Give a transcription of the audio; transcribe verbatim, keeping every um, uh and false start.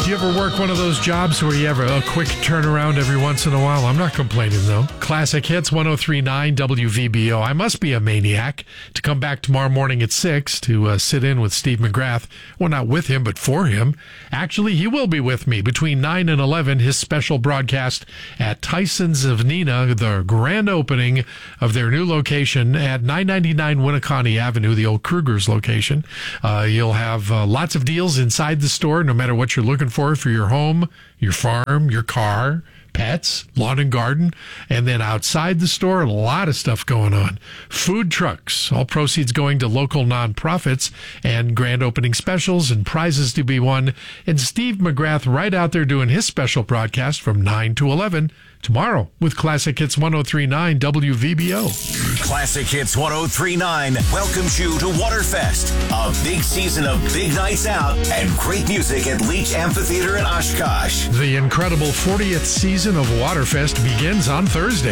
Do you ever work one of those jobs where you have a, a quick turnaround every once in a while? I'm not complaining, though. Classic Hits one oh three point nine W V B O. I must be a maniac to come back tomorrow morning at six to uh, sit in with Steve McGrath. Well, not with him, but for him. Actually, he will be with me between nine and eleven, his special broadcast at Tyson's of Neenah, the grand opening of their new location at nine ninety-nine Winneconne Avenue, the old Kruger's location. Uh, you'll have uh, lots of deals inside the store, no matter what you're looking for for your home, your farm, your car, pets, lawn and garden. And then outside the store, a lot of stuff going on. Food trucks, all proceeds going to local nonprofits, and grand opening specials and prizes to be won. And Steve McGrath right out there doing his special broadcast from nine to eleven tomorrow with Classic Hits one oh three point nine W V B O. Classic Hits one oh three point nine welcomes you to Waterfest, a big season of big nights out and great music at Leach Amphitheater in Oshkosh. The incredible fortieth season of Waterfest begins on Thursday.